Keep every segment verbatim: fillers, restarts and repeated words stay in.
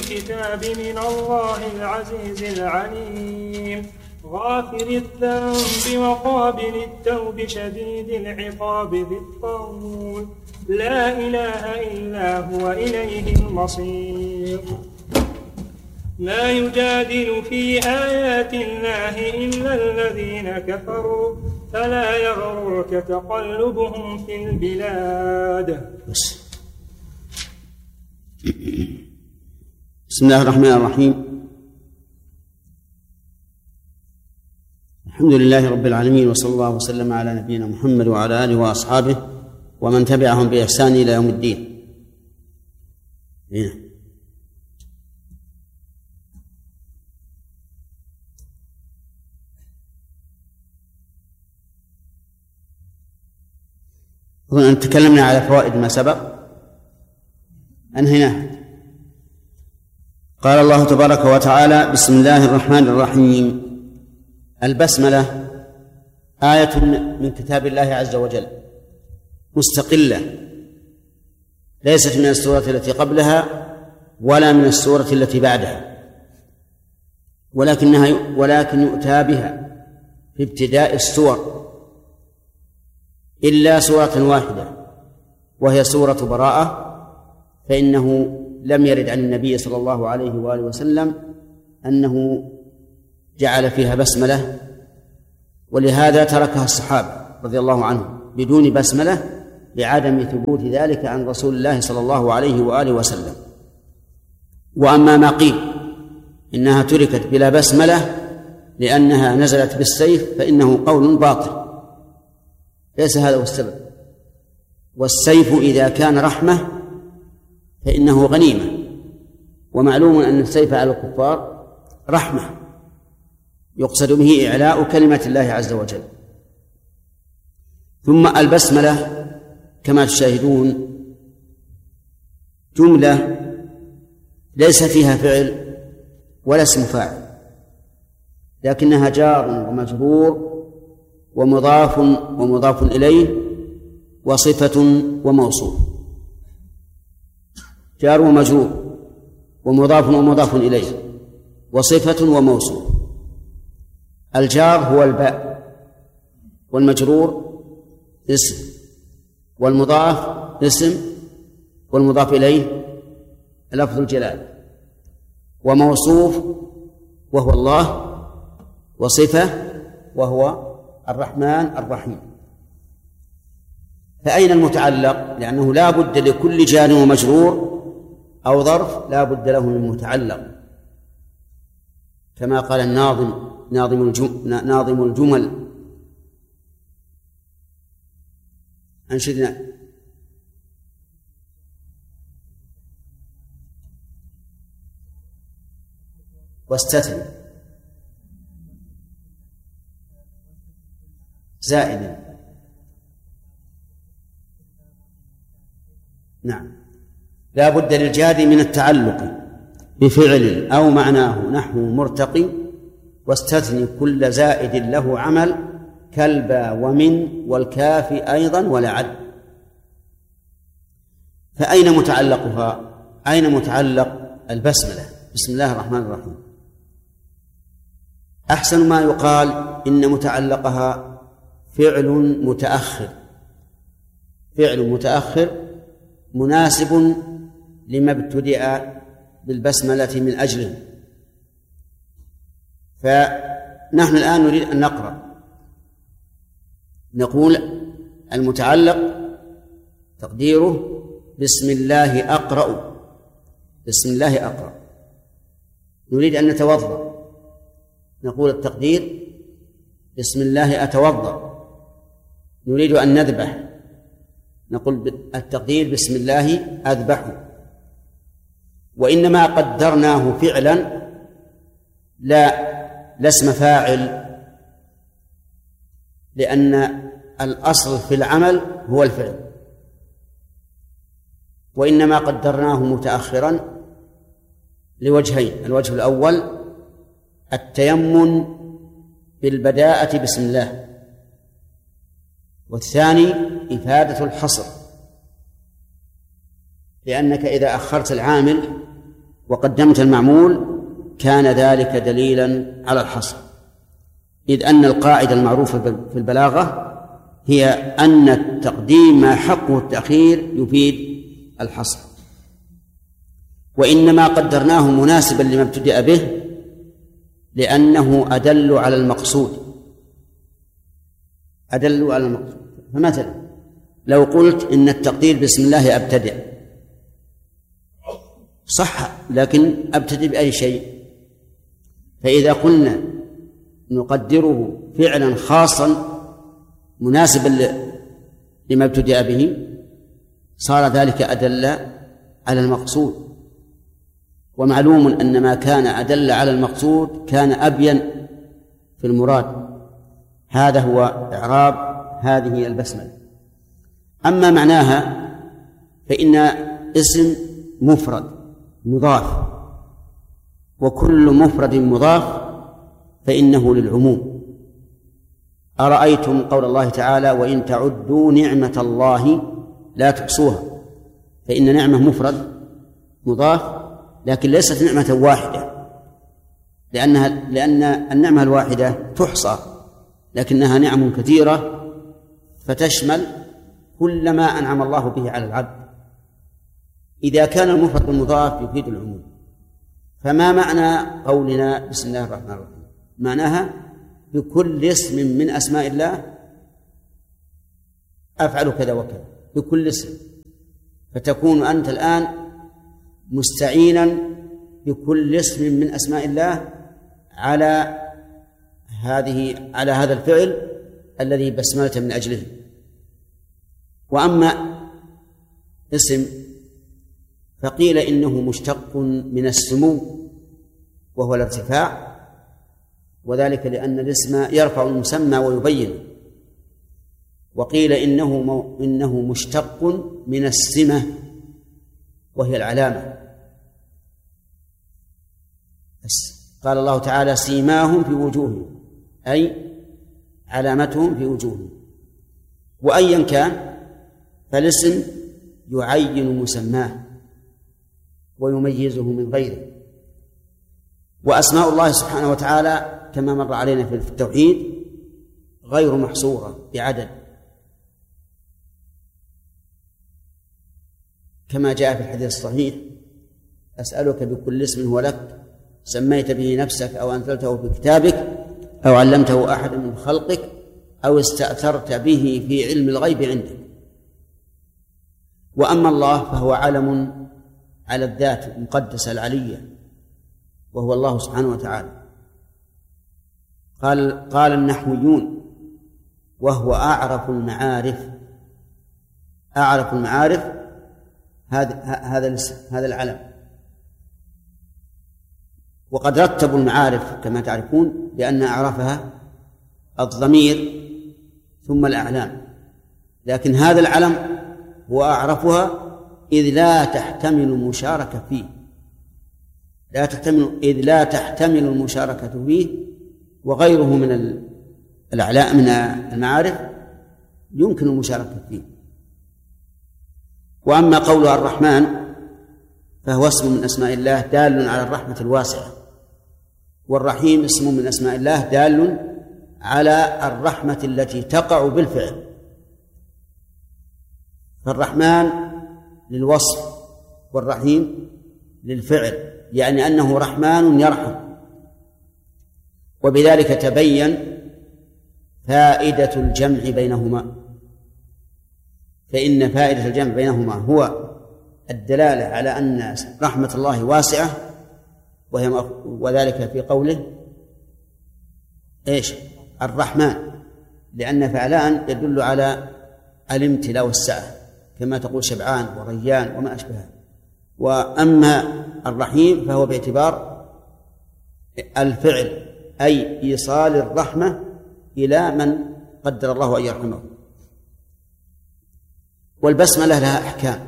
الكتاب من الله العزيز العليم غافر الذنب وقابل التوب شديد العقاب ذي الطول لا إله إلا هو إليه المصير. ما يجادل في آيات الله إلا الذين كفروا فلا يغررك تقلبهم في البلاد. بسم الله الرحمن الرحيم. الحمد لله رب العالمين، وصلى الله وسلم على نبينا محمد وعلى آله وأصحابه ومن تبعهم بإحسان إلى يوم الدين. هنا. أظن أن تكلمنا على فوائد ما سبق أنهيناه. قال الله تبارك وتعالى: بسم الله الرحمن الرحيم. البسملة آية من كتاب الله عز وجل مستقلة، ليست من السورة التي قبلها ولا من السورة التي بعدها، ولكنها ولكن يؤتى بها في ابتداء السور إلا سورة واحدة وهي سورة براءة، فإنه لم يرد عن النبي صلى الله عليه وآله وسلم أنه جعل فيها بسملة، ولهذا تركها الصحابة رضي الله عنهم بدون بسملة لعدم ثبوت ذلك عن رسول الله صلى الله عليه وآله وسلم. وأما ما قيل إنها تركت بلا بسملة لأنها نزلت بالسيف فإنه قول باطل، ليس هذا هو السبب. والسيف إذا كان رحمة فإنه غنيمة، ومعلوم أن السيف على الكفار رحمة يقصد به إعلاء كلمة الله عز وجل. ثم البسملة كما تشاهدون جملة ليس فيها فعل ولا اسم فاعل، لكنها جار ومجرور ومضاف ومضاف إليه وصفة وموصوف. جار ومجرور ومضاف ومضاف إليه وصفة وموصوف. الجار هو الباء، والمجرور اسم، والمضاف اسم، والمضاف إليه لفظ الجلال، وموصوف وهو الله، وصفة وهو الرحمن الرحيم. فأين المتعلق؟ لأنه لا بد لكل جار ومجرور أو ظرف لا بد له من متعلق، كما قال الناظم ناظم الجمل, ناظم الجمل أنشدنا: واستثني زائد. نعم، لا بد للجار من التعلق بفعل أو معناه نحو مرتقي، واستثني كل زائد له عمل كالبا ومن والكاف أيضا ولعل. فأين متعلقها؟ أين متعلق البسملة؟ بسم الله الرحمن الرحيم. أحسن ما يقال إن متعلقها فعل متأخر، فعل متأخر مناسب لما ابتدأ بالبسملة من أجله. فنحن الآن نريد أن نقرأ، نقول المتعلق تقديره بسم الله أقرأ، بسم الله أقرأ. نريد أن نتوضأ، نقول التقدير بسم الله أتوضأ. نريد أن نذبح، نقول التقدير بسم الله أذبح. وإنما قدرناه فعلا لا لا اسم فاعل، لأن الأصل في العمل هو الفعل، وإنما قدرناه متأخرا لوجهين: الوجه الأول التيمم بالبداءة بسم الله، والثاني إفادة الحصر، لأنك إذا أخرت العامل وقدمت المعمول كان ذلك دليلا على الحصر، إذ أن القاعدة المعروفة في البلاغة هي أن التقديم ما حقه التأخير يفيد الحصر، وإنما قدرناه مناسبا لما ابتدأ به لأنه أدل على المقصود أدل على المقصود. فمثلا لو قلت إن التقدير بسم الله أبتدئ صح، لكن أبتدئ بأي شيء؟ فإذا قلنا نقدره فعلا خاصا مناسبا لما ابتدأ به صار ذلك أدل على المقصود، ومعلوم أن ما كان أدل على المقصود كان أبين في المراد. هذا هو إعراب هذه البسملة. أما معناها فإن اسم مفرد مضاف، وكل مفرد مضاف فإنه للعموم. أرأيتم قول الله تعالى وإن تعدوا نعمة الله لا تحصوها، فإن نعمة مفرد مضاف لكن ليست نعمة واحدة، لأنها لأن النعمة الواحدة تحصى، لكنها نعم كثيرة فتشمل كل ما أنعم الله به على العبد. إذا كان المفرد المضاف يفيد العموم، فما معنى قولنا بسم الله الرحمن الرحيم؟ معناها بكل اسم من أسماء الله أفعل كذا وكذا، بكل اسم. فتكون أنت الآن مستعينا بكل اسم من أسماء الله على هذه على هذا الفعل الذي بسملت من أجله. وأما اسم فقيل إنه مشتق من السمو وهو الارتفاع، وذلك لأن الاسم يرفع المسمى ويبين. وقيل إنه مو إنه مشتق من السمة وهي العلامة. قال الله تعالى سيماهم في وجوههم، أي علامتهم في وجوههم. وأيا كان فالاسم يعين مسماه ويميزه من غيره. وأسماء الله سبحانه وتعالى كما مر علينا في التوحيد غير محصورة بعدد، كما جاء في الحديث الصحيح أسألك بكل اسم هو لك سميت به نفسك أو أنزلته في كتابك أو علمته أحد من خلقك أو استأثرت به في علم الغيب عندك. وأما الله فهو علم على الذات المقدسة العلية، وهو الله سبحانه وتعالى. قال قال النحويون وهو أعرف المعارف. أعرف المعارف هذا هذا الاسم هذا العلم. وقد رتبوا المعارف كما تعرفون لأن أعرفها الضمير ثم الأعلام، لكن هذا العلم هو أعرفها إذ لا تحتمل المشاركة فيه لا تحتمل إذ لا تحتمل المشاركة فيه، وغيره من الأعلام من المعارف يمكن المشاركة فيه. وأما قولها الرحمن فهو اسم من أسماء الله دال على الرحمة الواسعة، والرحيم اسم من أسماء الله دال على الرحمة التي تقع بالفعل. فالرحمن للوصف والرحيم للفعل، يعني أنه رحمن يرحم. وبذلك تبين فائدة الجمع بينهما، فإن فائدة الجمع بينهما هو الدلالة على أن رحمة الله واسعة، وهي وذلك في قوله إيش الرحمن، لأن فعلان يدل على الامتلاء والسعة كما تقول شبعان وريان وما أشبهه. وأما الرحيم فهو باعتبار الفعل، أي إيصال الرحمة إلى من قدر الله أن يرحمه. والبسملة لها أحكام،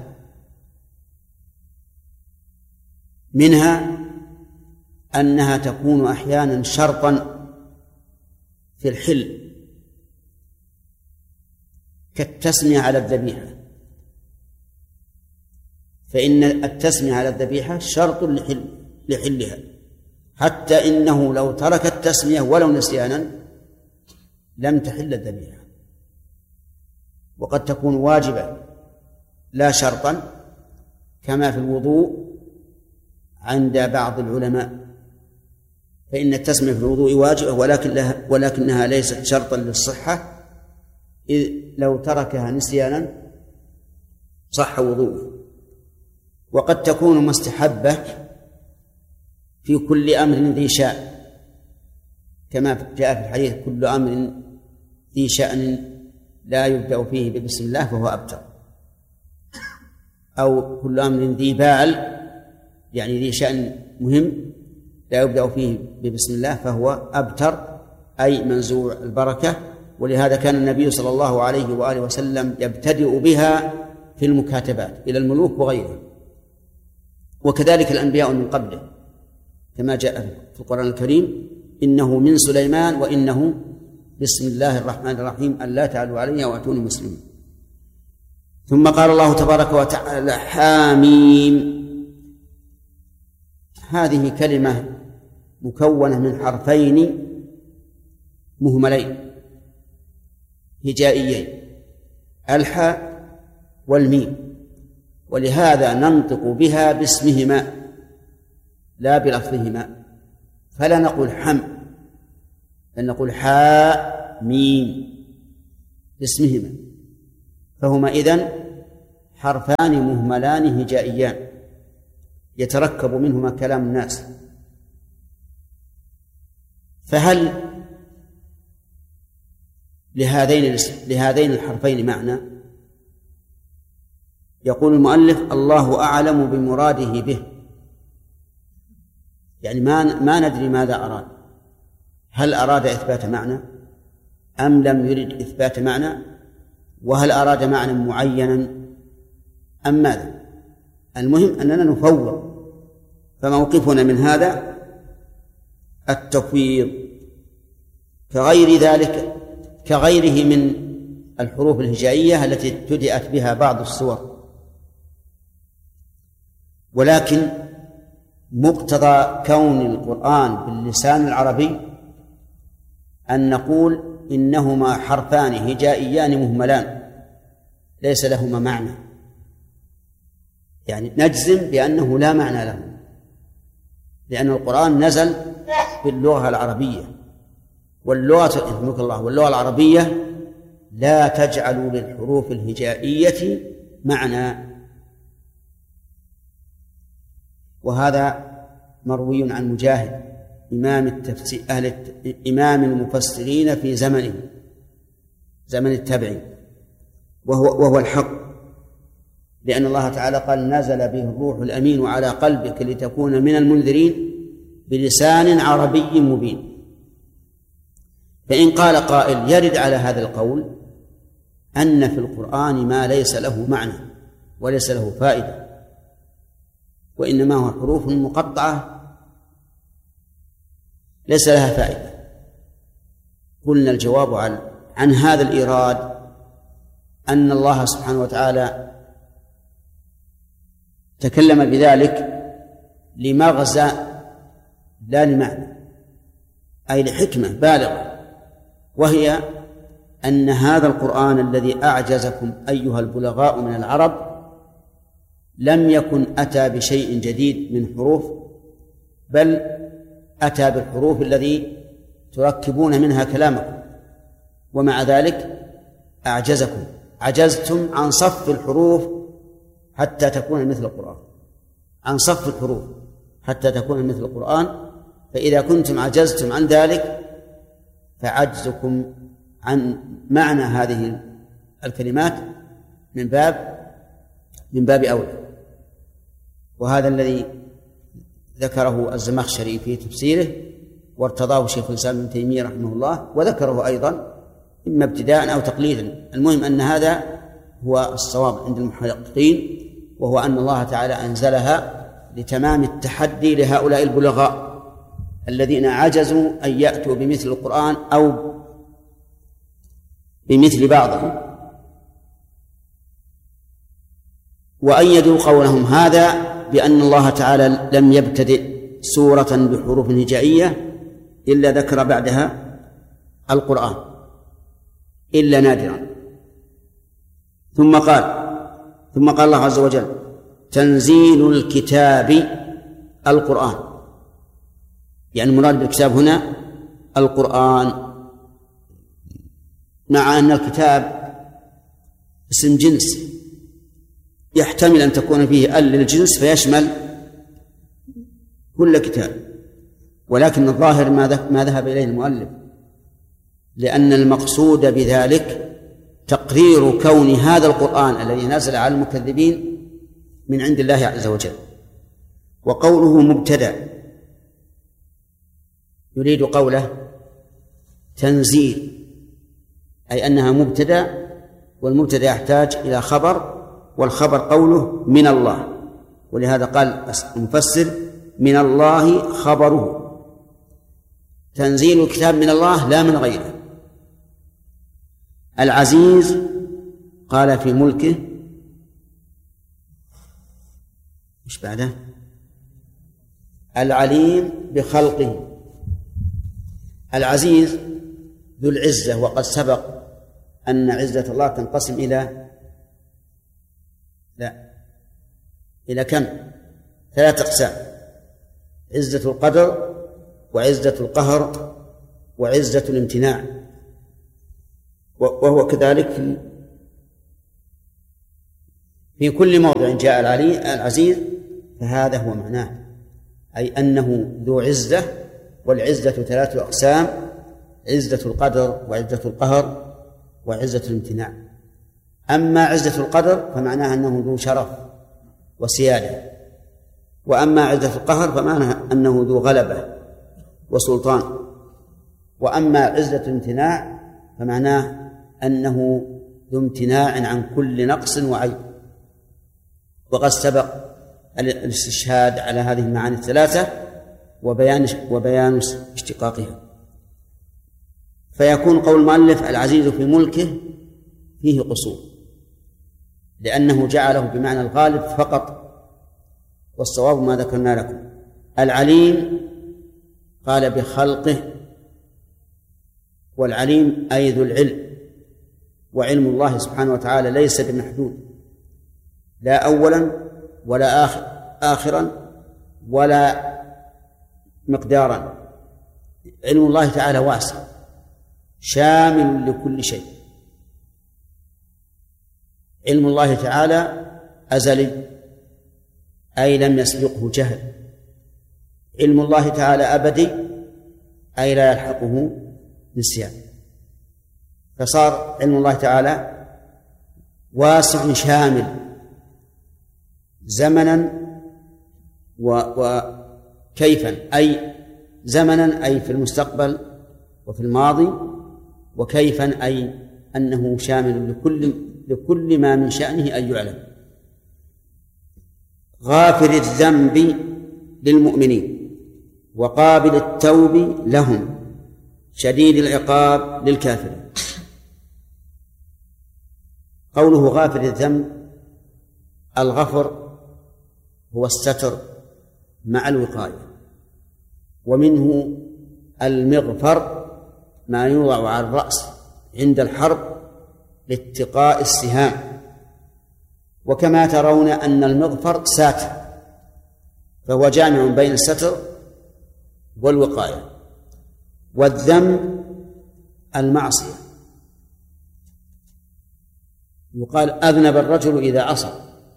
منها أنها تكون أحيانا شرطا في الحل كالتسمية على الذبيحة، فإن التسمية على الذبيحة شرط لحل لحلها، حتى إنه لو ترك التسمية ولو نسيانا لم تحل الذبيحة، وقد تكون واجبة لا شرطا، كما في الوضوء عند بعض العلماء، فإن التسمية في الوضوء واجبة ولكن لها ولكنها ليست شرطا للصحة، إذ لو تركها نسيانا صح وضوءه. وقد تكون مستحبة في كل أمر ذي شأن، كما جاء في الحديث: كل أمر ذي شأن لا يبدأ فيه ببسم الله فهو أبتر، أو كل أمر ذي بال، يعني ذي شأن مهم لا يبدأ فيه ببسم الله فهو أبتر، أي منزوع البركة. ولهذا كان النبي صلى الله عليه وآله وسلم يبتدئ بها في المكاتبات إلى الملوك وغيرهم، وكذلك الأنبياء من قبله، كما جاء في القرآن الكريم: إنه من سليمان وإنه بسم الله الرحمن الرحيم ألا تعلوا علي وأتوني مسلمين. ثم قال الله تبارك وتعالى: حاميم. هذه كلمة مكونة من حرفين مهملين هجائيين، الحاء والميم، ولهذا ننطق بها باسمهما لا بلفظهما، فلا نقول حم، بل نقول حاء ميم باسمهما، فهما إذن حرفان مهملان هجائيان يتركب منهما كلام الناس. فهل لهذين لهذين الحرفين معنى؟ يقول المؤلف: الله أعلم بمراده به، يعني ما ما ندري ماذا أراد، هل أراد إثبات معنى أم لم يرد إثبات معنى، وهل أراد معنى معينا أم ماذا؟ المهم أننا نفوض، فموقفنا من هذا التفويض، كغير ذلك كغيره من الحروف الهجائية التي ابتدأت بها بعض السور. ولكن مقتضى كون القرآن باللسان العربي أن نقول إنهما حرفان هجائيان مهملان ليس لهما معنى، يعني نجزم بأنه لا معنى له، لأن القرآن نزل باللغة العربية، واللغة رحمك الله واللغة العربية لا تجعل للحروف الهجائية معنى. وهذا مروي عن مجاهد إمام التفسير أهل إمام المفسرين في زمنه زمن التابعين، وهو وهو الحق، لأن الله تعالى قال: نزل به الروح الأمين على قلبك لتكون من المنذرين بلسان عربي مبين. فإن قال قائل يرد على هذا القول أن في القرآن ما ليس له معنى وليس له فائدة، وإنما هو حروف مقطعة ليس لها فائدة، قلنا الجواب عن, عن هذا الإيراد أن الله سبحانه وتعالى تكلم بذلك لمغزى لا لمعنى، أي لحكمة بالغة، وهي أن هذا القرآن الذي أعجزكم أيها البلغاء من العرب لم يكن أتى بشيء جديد من حروف، بل أتى بالحروف الذي تركبون منها كلامكم، ومع ذلك أعجزكم، عجزتم عن صف الحروف حتى تكون مثل القرآن، عن صف الحروف حتى تكون مثل القرآن. فإذا كنتم عجزتم عن ذلك فعجزكم عن معنى هذه الكلمات من باب من باب أولى. وهذا الذي ذكره الزمخشري في تفسيره، وارتضاه شيخ الإسلام ابن تيمية رحمه الله، وذكره أيضا إما ابتداء أو تقليدا. المهم أن هذا هو الصواب عند المحققين، وهو أن الله تعالى أنزلها لتمام التحدي لهؤلاء البلغاء الذين عجزوا أن يأتوا بمثل القرآن أو بمثل بعضهم. وأيدوا قولهم هذا بأن الله تعالى لم يبتدئ سورة بحروف هجائية إلا ذكر بعدها القرآن إلا نادرا. ثم قال ثم قال الله عز وجل تنزيل الكتاب القرآن، يعني المراد بالكتاب هنا القرآن، مع أن الكتاب اسم جنس يحتمل أن تكون فيه ال للجنس فيشمل كل كتاب، ولكن الظاهر ما ذهب إليه المؤلف، لأن المقصود بذلك تقرير كون هذا القرآن الذي نزل على المكذبين من عند الله عز وجل. وقوله مبتدأ يريد قوله تنزيل، أي أنها مبتدأ، والمبتدأ يحتاج إلى خبر، والخبر قوله من الله، ولهذا قال المفسر من الله خبره، تنزيل الكتاب من الله لا من غيره. العزيز قال في ملكه مش بعده العليم بخلقه. العزيز ذو العزة، وقد سبق أن عزة الله تنقسم إلى لا إلى كم؟ ثلاثة أقسام: عزة القدر، وعزة القهر، وعزة الامتناع. وهو كذلك في كل موضع جاء العلي العزيز فهذا هو معناه، أي أنه ذو عزة، والعزة ثلاثة أقسام: عزة القدر، وعزة القهر، وعزة الامتناع. أما عزة القدر فمعناها أنه ذو شرف وسيادة، وأما عزة القهر فمعناها أنه ذو غلبة وسلطان، وأما عزة الامتناع فمعناه أنه ذو امتناع عن كل نقص وعيب. وقد سبق الاستشهاد على هذه المعاني الثلاثة وبيان وبيان اشتقاقها. فيكون قول المؤلف العزيز في ملكه فيه قصور، لأنه جعله بمعنى الغالب فقط، والصواب ما ذكرنا لكم. العليم قال بخلقه، والعليم أي ذو العلم، وعلم الله سبحانه وتعالى ليس بمحدود، لا أولا ولا آخر آخرا ولا مقدارا. علم الله تعالى واسع شامل لكل شيء. علم الله تعالى أزلي، أي لم يسبقه جهل. علم الله تعالى أبدي، أي لا يلحقه نسيان. فصار علم الله تعالى واسع شامل زمنا وكيفا، أي زمنا أي في المستقبل وفي الماضي، وكيفا أي أنه شامل لكل لكل ما من شأنه أن يعلم. غافر الذنب للمؤمنين، وقابل التوب لهم، شديد العقاب للكافرين. قوله غافر الذنب، الغفر هو الستر مع الوقاية، ومنه المغفر ما يوضع على الرأس عند الحرب لاتقاء السهام، وكما ترون أن المغفر ساتر، فهو جامع بين الستر والوقاية. والذنب المعصية، يقال أذنب الرجل إذا عصى.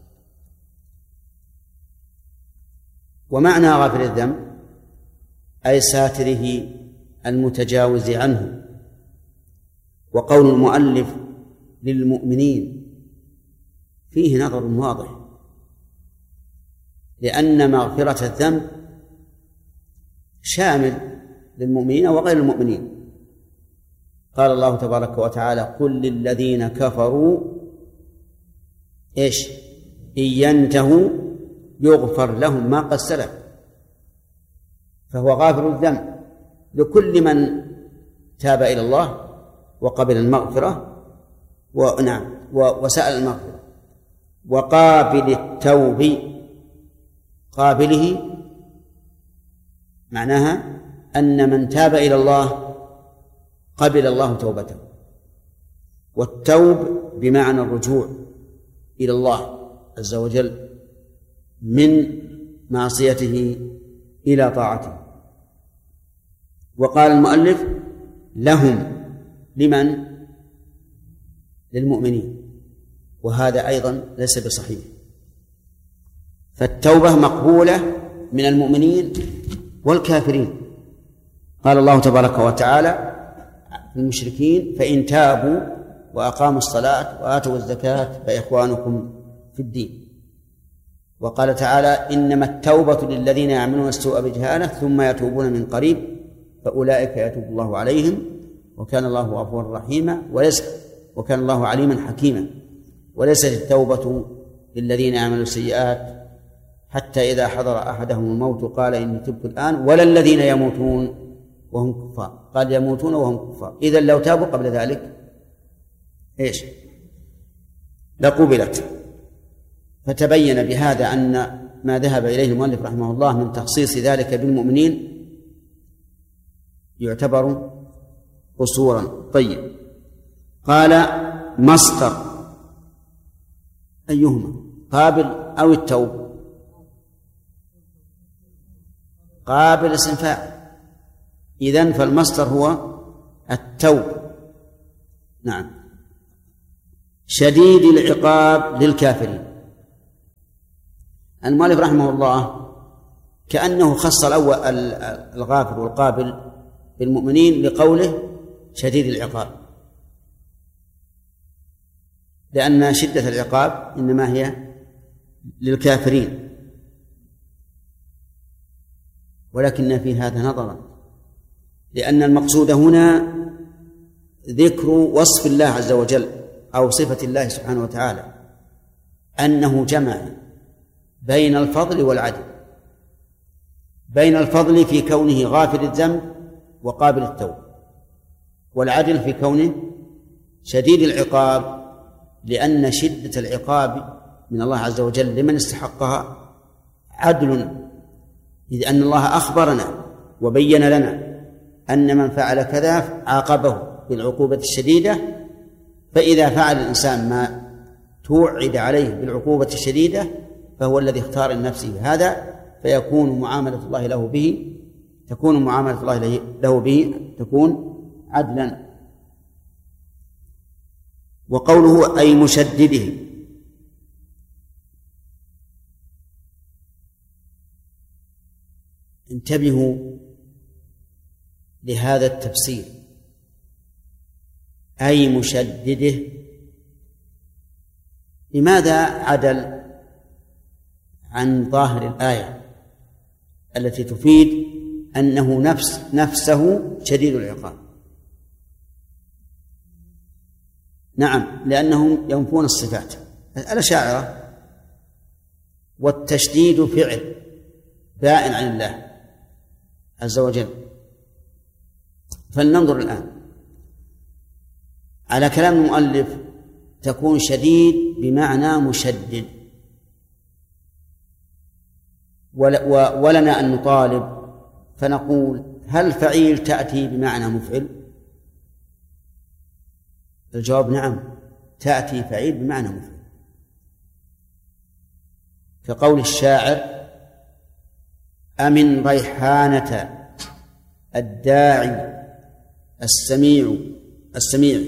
ومعنى غافر الذنب أي ساتره المتجاوز عنه. وقول المؤلف للمؤمنين فيه نظر واضح، لأن مغفرة الذنب شامل للمؤمنين وغير المؤمنين. قال الله تبارك وتعالى قل للذين كفروا إيش إن ينتهوا يغفر لهم ما قد سلف. فهو غافر الذنب لكل من تاب إلى الله وقبل المغفرة ونعم وسأل المغفرة. وقابل التوب، قابله معناها أن من تاب إلى الله قبل الله توبته، والتوب بمعنى الرجوع إلى الله عز وجل من معصيته إلى طاعته. وقال المؤلف لهم، لمن؟ للمؤمنين، وهذا أيضا ليس بصحيح، فالتوبة مقبولة من المؤمنين والكافرين. قال الله تبارك وتعالى في المشركين فإن تابوا وأقاموا الصلاة وآتوا الزكاة فإخوانكم في الدين. وقال تعالى إنما التوبة للذين يعملون السوء بجهالة ثم يتوبون من قريب فأولئك يتوب الله عليهم وكان الله غفورا رحيما وليس وكان الله عليما حكيما. وليست التوبة للذين يعملون السيئات حتى إذا حضر أحدهم الموت قال إني تبت الآن، ولا الذين يموتون وهم كفار، قال يموتون وهم كفار. إذن لو تابوا قبل ذلك إيش؟ لقبلت. فتبين بهذا أن ما ذهب إليه المؤلف رحمه الله من تخصيص ذلك بالمؤمنين يعتبر قصورا. طيب، قال مصدر أيهما؟ قابل أو التوب؟ قابل اسم فاعل، إذن فالمصدر هو التوب. نعم. شديد العقاب للكافرين. المؤلف رحمه الله كأنه خص الأول الغافر والقابل بالمؤمنين لقوله شديد العقاب، لأن شدة العقاب إنما هي للكافرين، ولكن في هذا نظرا، لأن المقصود هنا ذكر وصف الله عز وجل أو صفة الله سبحانه وتعالى أنه جمع بين الفضل والعدل، بين الفضل في كونه غافر الذنب وقابل التوب، والعدل في كونه شديد العقاب، لأن شدة العقاب من الله عز وجل لمن استحقها عدل، إذ أن الله أخبرنا وبين لنا أن من فعل كذا عاقبه بالعقوبة الشديدة، فإذا فعل الإنسان ما توعد عليه بالعقوبة الشديدة فهو الذي اختار لنفسه هذا، فيكون معاملة الله له به تكون معاملة الله له به تكون عدلا. وقوله أي مشدده، انتبهوا لهذا التفسير، أي مشدده. لماذا عدل عن ظاهر الآية التي تفيد أنه نفس نفسه شديد العقاب؟ نعم، لأنهم ينفون الصفات الأشاعرة، والتشديد فعل بائن عن الله عز وجل. فلننظر الآن على كلام المؤلف، تكون شديد بمعنى مشدد، ولنا أن نطالب فنقول هل فعيل تأتي بمعنى مفعل؟ الجواب نعم، تأتي فعيل بمعنى مفعل، كقول الشاعر أمن ريحانة الداعي السميع السميع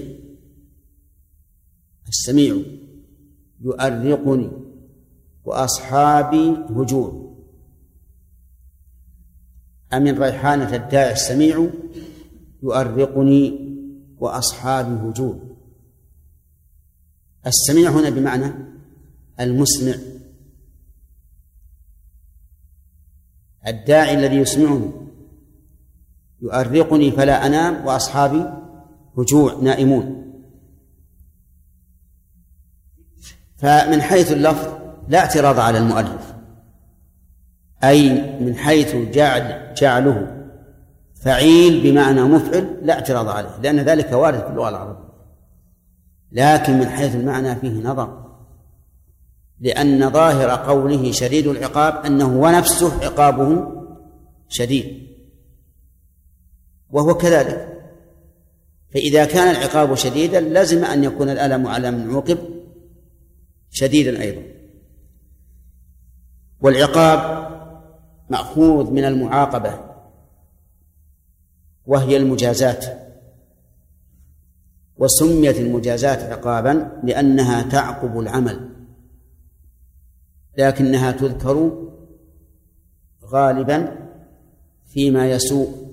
السميع يؤرقني وأصحابي هجور. أمن ريحانة الداعي السميع يؤرقني وأصحابي هجور. السميع هنا بمعنى المسمع، الداعي الذي يسمعني. يؤرقني فلا أنام وأصحابي هجوع نائمون. فمن حيث اللفظ لا اعتراض على المؤلف، أي من حيث جعل جعله فعيل بمعنى مفعل لا اعتراض عليه، لأن ذلك وارد في اللغة العربية، لكن من حيث المعنى فيه نظر. لأن ظاهر قوله شديد العقاب أنه ونفسه عقابه شديد، وهو كذلك. فإذا كان العقاب شديدا لازم أن يكون الألم على من عوقب شديدا أيضا. والعقاب مأخوذ من المعاقبة وهي المجازات، وسميت المجازات عقابا لأنها تعقب العمل، لكنها تذكر غالبا فيما يسوء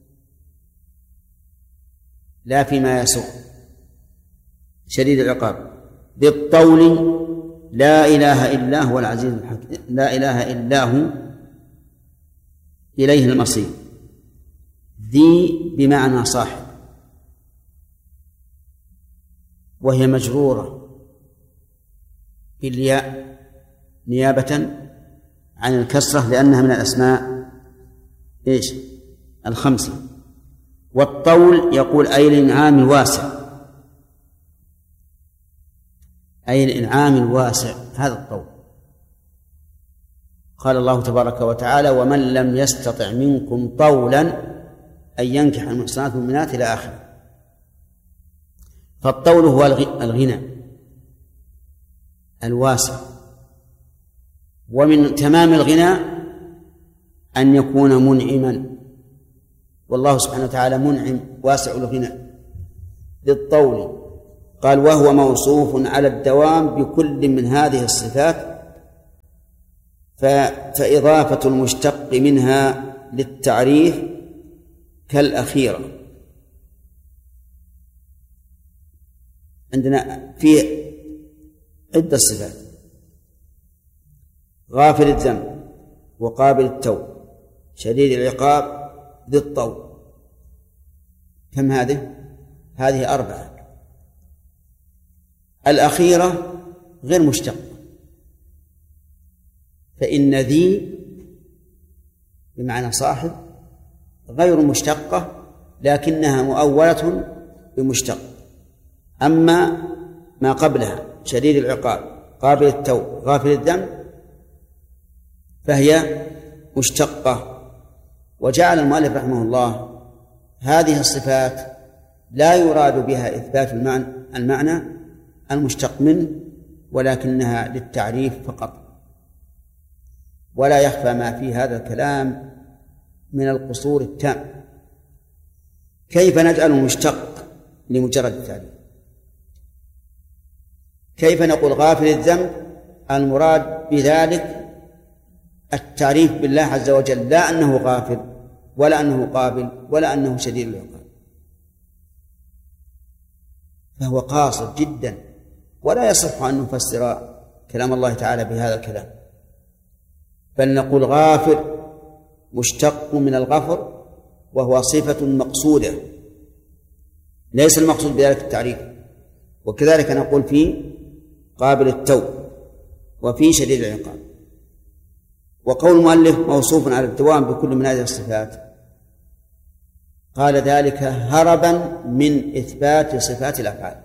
لا فيما يسوء. شديد العقاب بالطول لا إله إلا هو العزيز الحكيم، لا إله إلا هو إليه المصير. ذي بمعنى صاحب، وهي مجرورة بالياء نيابة عن الكسرة لأنها من الأسماء إيش الخمسة. والطول يقول أي الإنعام الواسع، أي الإنعام الواسع، هذا الطول. قال الله تبارك وتعالى ومن لم يستطع منكم طولا أن ينكح المحصنات المؤمنات إلى آخره. فالطول هو الغنى الواسع، ومن تمام الغنى أن يكون منعما، والله سبحانه وتعالى منعم واسع الغنى بالطول. قال وهو موصوف على الدوام بكل من هذه الصفات، فإضافة المشتق منها للتعريف كالأخيرة. عندنا فيه عدة صفات: غافر الذنب، وقابل التوب، شديد العقاب، ذي الطول. كم هذه؟ هذه أربعة. الأخيرة غير مشتقة، فإن ذي بمعنى صاحب غير مشتقة لكنها مؤولة بمشتق. أما ما قبلها شديد العقاب، قابل التوب، غافل الذنب، فهي مشتقة. وجعل المؤلف رحمه الله هذه الصفات لا يراد بها إثبات المعنى, المعنى المشتق منه، ولكنها للتعريف فقط. ولا يخفى ما في هذا الكلام من القصور التام. كيف نجعل المشتق لمجرد التعريف؟ كيف نقول غافل الذنب المراد بذلك التعريف بالله عز وجل، لا أنه غافل ولا أنه قابل ولا أنه شديد العقاب، فهو قاصر جدا. ولا يصح أن نفسر كلام الله تعالى بهذا الكلام، بل نقول غافر مشتق من الغفر، وهو صفة مقصودة ليس المقصود بذلك التعريف. وكذلك نقول في قابل التوب وفي شديد العقاب. وقول المؤلف موصوف على الدوام بكل من هذه الصفات، قال ذلك هربا من إثبات صفات الأفعال.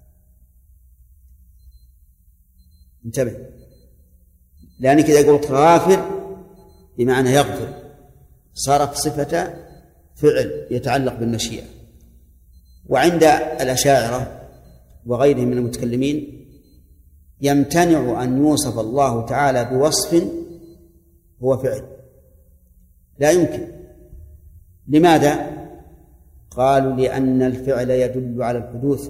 انتبه، لأنك إذا قلت غافر بمعنى يغفر صارت صفة فعل يتعلق بالمشيئة. وعند الأشاعرة وغيرهم من المتكلمين يمتنع أن يوصف الله تعالى بوصف هو فعل، لا يمكن. لماذا؟ قالوا لأن الفعل يدل على الحدوث،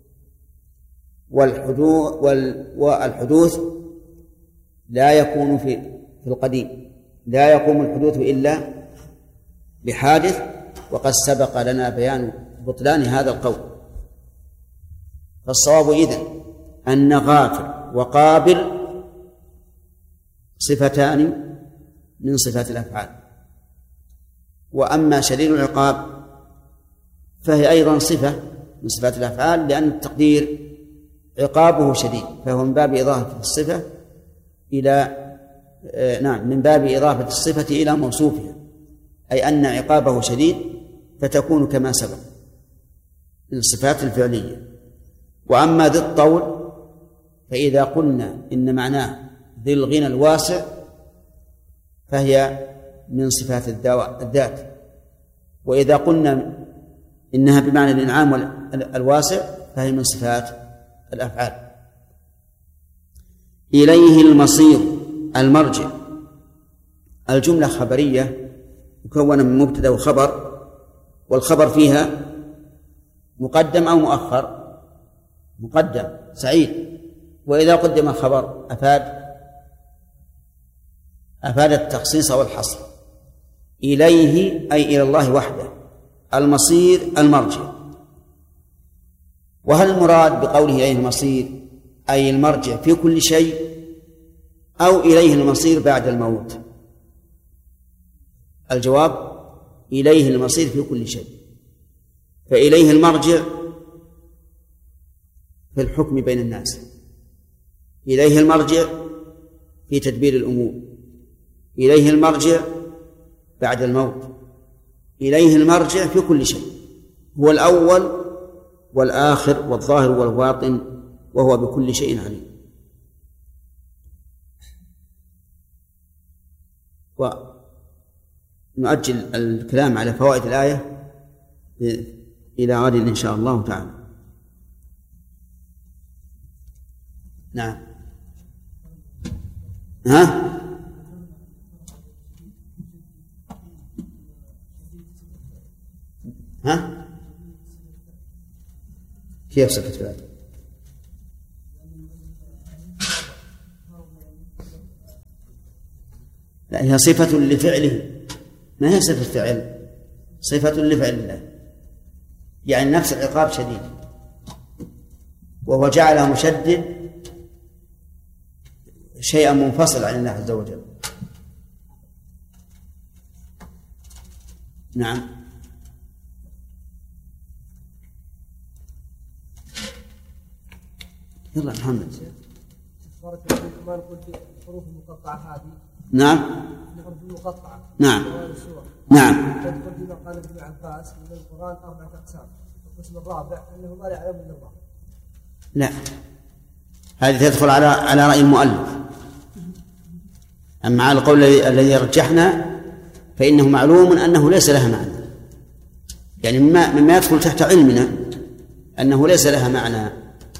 والحدوث والحدوث لا يكون في في القديم، لا يقوم الحدوث إلا بحادث، وقد سبق لنا بيان بطلان هذا القول. فالصواب إذن أن غافر وقابل صفتان من صفات الأفعال. وأما شديد العقاب فهي أيضا صفة من صفات الأفعال، لأن التقدير عقابه شديد، فهو من باب إضافة الصفة إلى نعم من باب إضافة الصفة إلى موصوفها، أي أن عقابه شديد فتكون كما سبق من الصفات الفعلية. وأما ذي الطول فإذا قلنا إن معناه ذي الغنى الواسع فهي من صفات الذات، وإذا قلنا إنها بمعنى الإنعام الواسع فهي من صفات الأفعال. إليه المصير المرجع، الجملة خبرية مكونة من مبتدأ وخبر، والخبر فيها مقدم أو مؤخر؟ مقدم، سعيد. وإذا قدم الخبر أفاد أفاد التخصيص والحصر. إليه أي إلى الله وحده، المصير المرجع. وهل المراد بقوله إليه المصير أي المرجع في كل شيء، أو إليه المصير بعد الموت؟ الجواب إليه المصير في كل شيء، فإليه المرجع في الحكم بين الناس، إليه المرجع في تدبير الأمور، إليه المرجع بعد الموت، إليه المرجع في كل شيء، هو الأول والآخر والظاهر والباطن، وهو بكل شيء عليم. ونؤجل الكلام على فوائد الآية إلى غد إن شاء الله تعالى. نعم. ها؟ ها؟ كيف صفة الآية؟ لا، هي صفة لفعله، ما هي صفة فعل، صفة لفعل الله، يعني نفس العقاب شديد، وهو جعله مشدد شيئا منفصل عن الله عز وجل. نعم. يلا محمد. ما نقول الحروف المقطعة هذه. نعم. الحروف المقطعة. نعم. نعم. تدخل فيما قال ابن عباس من القرآن أربعة أقسام، القسم الرابع أنه ما يعلم إلا الله. لا، هذه تدخل على على رأي المؤلف. أما على القول الذي رجحنا فإنه معلوم أنه ليس لها معنى، يعني مما مما يدخل تحت علمنا أنه ليس لها معنى.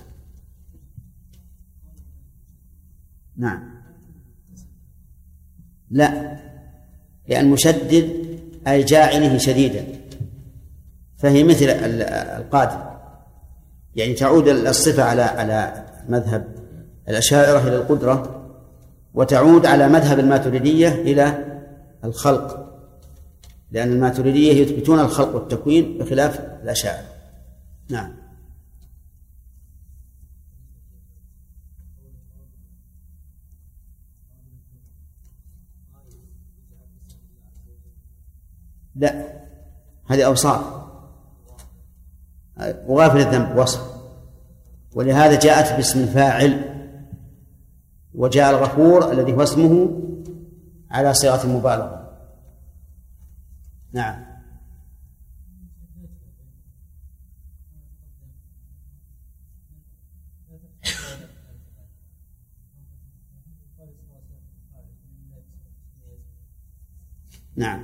نعم. لا، لأن مشدد أي جاعله شديدا، فهي مثل القادر، يعني تعود الصفة على على مذهب الأشاعرة إلى القدرة، وتعود على مذهب الماتريدية إلى الخلق، لأن الماتريدية يثبتون الخلق والتكوين بخلاف الأشاعرة. نعم. لا، هذه أوصاف، وغافل الذنب وصف، ولهذا جاءت باسم الفاعل، وجاء الغفور الذي هو اسمه على صيغة المبالغة. نعم. نعم.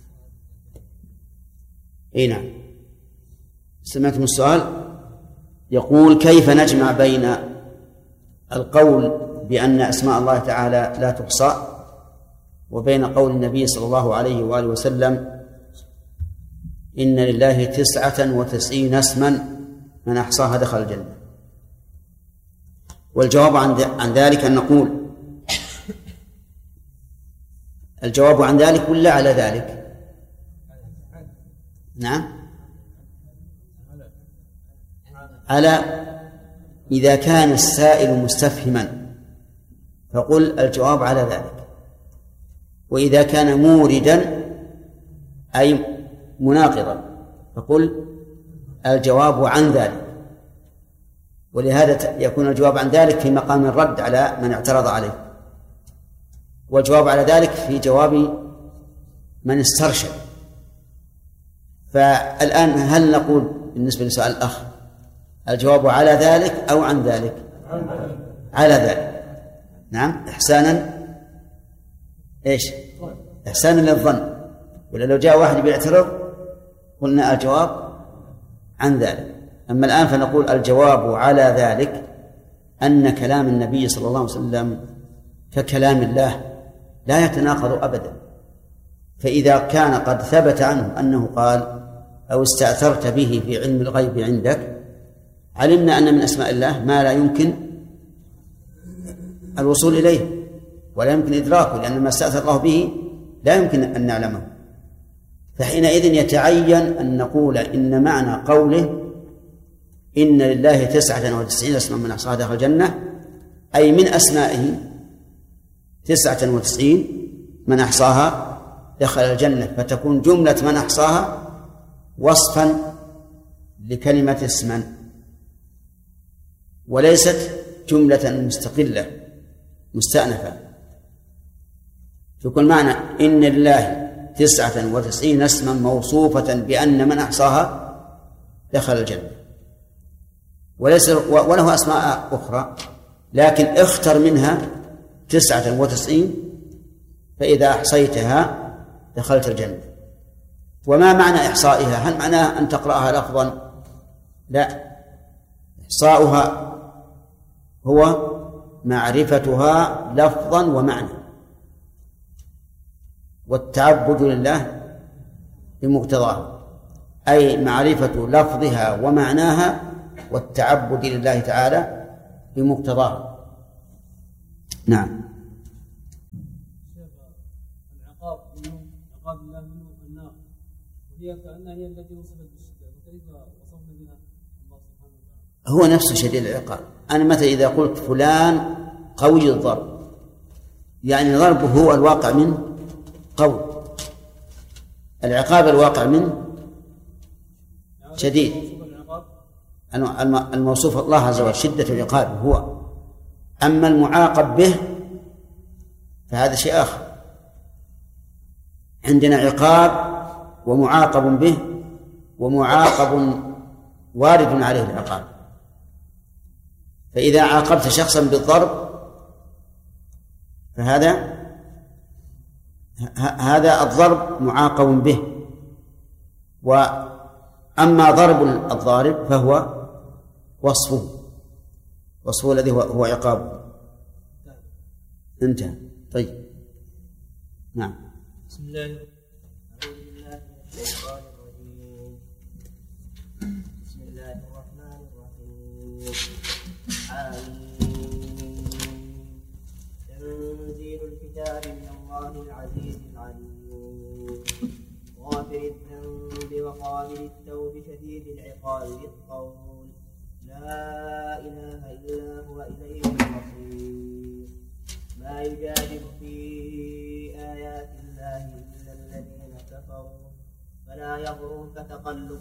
اي نعم. سمعتم السؤال؟ يقول: كيف نجمع بين القول بأن أسماء الله تعالى لا تحصى وبين قول النبي صلى الله عليه وآله وسلم: إن لله تسعة وتسعين اسما من أحصاها دخل الجنة؟ والجواب عن ذلك أن نقول: الجواب عن ذلك ولا على ذلك؟ نعم، على إذا كان السائل مستفهما فقل الجواب على ذلك، وإذا كان موردا أي مناقضا فقل الجواب عن ذلك. ولهذا يكون الجواب عن ذلك في مقام الرد على من اعترض عليه، والجواب على ذلك في جواب من استرشد. فالآن هل نقول بالنسبة لسؤال الأخ الجواب على ذلك أو عن ذلك؟ على ذلك. نعم إحسانا إيش؟ إحسانا للظن. ولا لو جاء واحد بيعترض قلنا الجواب عن ذلك. أما الآن فنقول الجواب على ذلك أن كلام النبي صلى الله عليه وسلم ككلام الله لا يتناقض أبدا. فإذا كان قد ثبت عنه أنه قال أو استأثرت به في علم الغيب عندك، علمنا أن من أسماء الله ما لا يمكن الوصول إليه ولا يمكن إدراكه، لأن ما استأثر الله به لا يمكن أن نعلمه. فحينئذ يتعين أن نقول إن معنى قوله إن لله تسعة وتسعين اسما من أحصاها دخل الجنة، أي من أسمائه تسعة وتسعين من أحصاها دخل الجنة، فتكون جملة من أحصاها وصفا لكلمة اسما وليست جملة مستقلة مستأنفة. فكل معنى إن لله تسعة وتسعين اسما موصوفة بأن من أحصاها دخل الجنة، وليس وله أسماء أخرى لكن اختر منها تسعة وتسعين، فإذا أحصيتها دخلت الجنة. وما معنى إحصائها؟ هل معناه أن تقرأها لفظا؟ لا، إحصاؤها هو معرفتها لفظا ومعنى، والتعبد لله بمقتضاه، أي معرفة لفظها ومعناها والتعبد لله تعالى بمقتضاه. نعم. العقاب عقاب الله منه النار، وهي كأنها هي التي وصفت بالشدة، وكيف وصفنا بها الله سبحانه وتعالى؟ هو نفسه شديد العقاب. أنا مثلا إذا قلت فلان قوي الضرب، يعني ضربه هو الواقع منه قوي، العقاب الواقع منه شديد. الموصوف الله عز وجل شدة عقابه هو، أما المعاقب به فهذا شيء آخر. عندنا عقاب ومعاقب به، ومعاقب وارد عليه العقاب. فإذا عاقبت شخصا بالضرب فهذا هذا الضرب معاقب به، وأما ضرب الضارب فهو وصفه وصفه الذي هو عقابه. انتهى. طيب. نعم. بسم الله الرحمن الرحيم. بسم الله الرحمن الرحيم. آمين. تنزيل الكتاب من الله العزيز العليم. غافر الذنب وقابل التوب شديد العقاب بالقول لا إله إلا هو إليه المصير. ما يجادل في آيات الله إلا الذين كفروا فلا يغرك تقلب